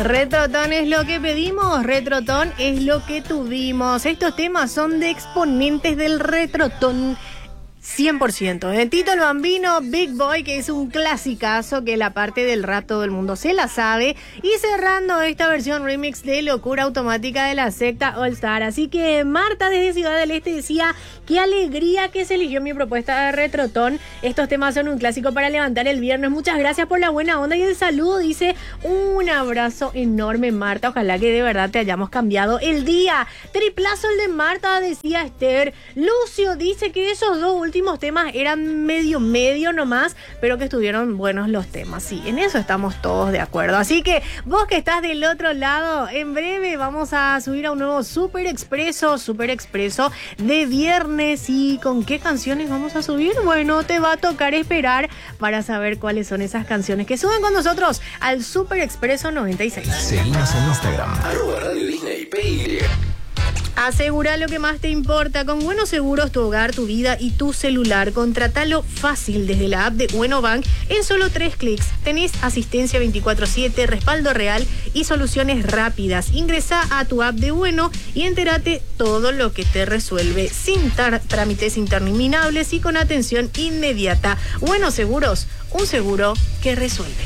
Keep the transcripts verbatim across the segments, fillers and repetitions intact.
Retrotón es lo que pedimos, Retrotón es lo que tuvimos. Estos temas son de exponentes del Retrotón cien por ciento. De Tito el Bambino, Big Boy, que es un clasicazo que la parte del rap todo el mundo se la sabe. Y cerrando esta versión remix de Locura Automática de la secta All Star. Así que Marta desde Ciudad del Este decía: qué alegría que se eligió mi propuesta de Retrotón. Estos temas son un clásico para levantar el viernes. Muchas gracias por la buena onda y el saludo. Dice: un abrazo enorme, Marta. Ojalá que de verdad te hayamos cambiado el día. Triplazo el de Marta, decía Esther. Lucio dice que esos dos últimos últimos temas eran medio medio nomás, pero que estuvieron buenos los temas. Sí, en eso estamos todos de acuerdo. Así que vos que estás del otro lado, en breve vamos a subir a un nuevo Super Expreso, Super Expreso de viernes. ¿Y con qué canciones vamos a subir? Bueno, te va a tocar esperar para saber cuáles son esas canciones que suben con nosotros al Super Expreso noventa y seis. Seguimos en Instagram. Arroba Radio Disney P Y. Asegura lo que más te importa. Con Buenos Seguros, tu hogar, tu vida y tu celular. Contratalo fácil desde la app de Bueno Bank en solo tres clics. Tenés asistencia veinticuatro siete, respaldo real y soluciones rápidas. Ingresa a tu app de Bueno y entérate todo lo que te resuelve sin trámites interminables y con atención inmediata. Buenos Seguros, un seguro que resuelve.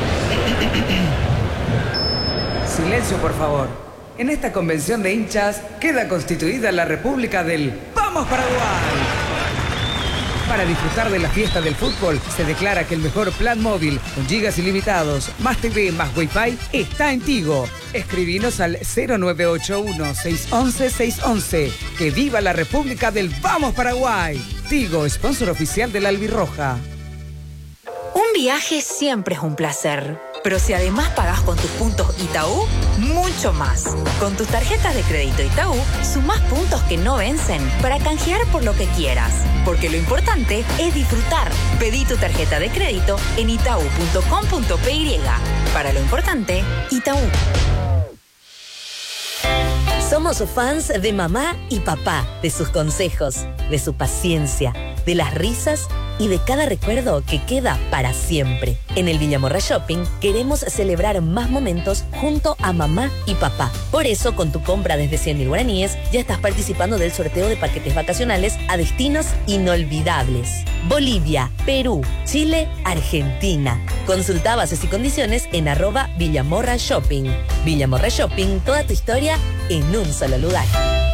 Silencio, por favor. En esta convención de hinchas queda constituida la República del ¡Vamos Paraguay! Para disfrutar de la fiesta del fútbol, se declara que el mejor plan móvil con gigas ilimitados, más T V, más Wi-Fi, está en Tigo. Escribinos al cero nueve ocho uno, seis uno uno, seis uno uno. ¡Que viva la República del Vamos Paraguay! Tigo, sponsor oficial de la Albirroja. Un viaje siempre es un placer, pero si además pagás con tus puntos Itaú, mucho más. Con tus tarjetas de crédito Itaú, sumás puntos que no vencen para canjear por lo que quieras. Porque lo importante es disfrutar. Pedí tu tarjeta de crédito en itaú punto com punto pe y. Para lo importante, Itaú. Somos fans de mamá y papá, de sus consejos, de su paciencia, de las risas y de cada recuerdo que queda para siempre. En el Villamorra Shopping queremos celebrar más momentos junto a mamá y papá. Por eso, con tu compra desde cien mil guaraníes, ya estás participando del sorteo de paquetes vacacionales a destinos inolvidables. Bolivia, Perú, Chile, Argentina. Consulta bases y condiciones en arroba Villamorra Shopping. Villamorra Shopping, toda tu historia en un solo lugar.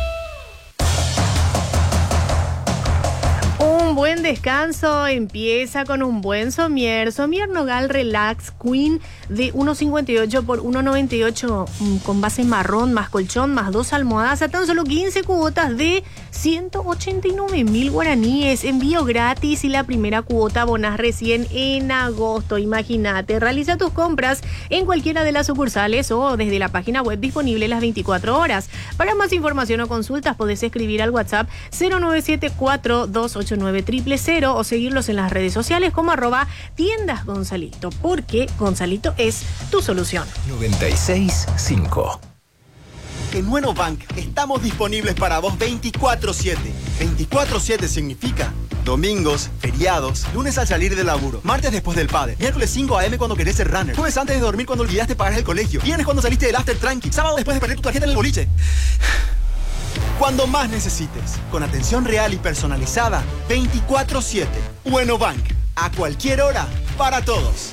Un buen descanso empieza con un buen somier. Somier Nogal Relax Queen de uno cincuenta y ocho por uno noventa y ocho con base marrón, más colchón, más dos almohadas a tan solo quince cuotas de ciento ochenta y nueve mil guaraníes. Envío gratis y la primera cuota abonás recién en agosto. Imagínate, realiza tus compras en cualquiera de las sucursales o desde la página web disponible las veinticuatro horas. Para más información o consultas podés escribir al WhatsApp cero nueve siete cuatro dos ocho nueve cero cero cero o seguirlos en las redes sociales como arroba tiendas Gonzalito, porque Gonzalito es tu solución. noventa y seis punto cinco. En Bueno Bank estamos disponibles para vos veinticuatro siete. veinticuatro siete significa domingos, feriados, lunes al salir del laburo, martes después del padre, miércoles cinco a eme cuando querés ser runner, jueves antes de dormir cuando olvidaste pagar el colegio, viernes cuando saliste del after tranqui, sábado después de perder tu tarjeta en el boliche. Cuando más necesites, con atención real y personalizada, veinticuatro siete. Bueno Bank, a cualquier hora, para todos.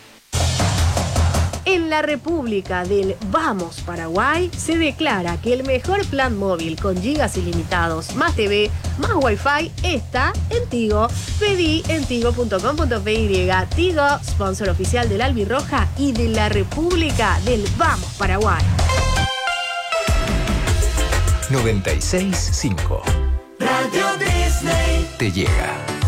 En la República del Vamos Paraguay se declara que el mejor plan móvil con gigas ilimitados, más T V, más Wi-Fi está en Tigo. Pedí en tigo punto com punto pe y. Tigo, sponsor oficial del Albirroja y de la República del Vamos Paraguay. noventa y seis punto cinco. Radio Disney Te llega.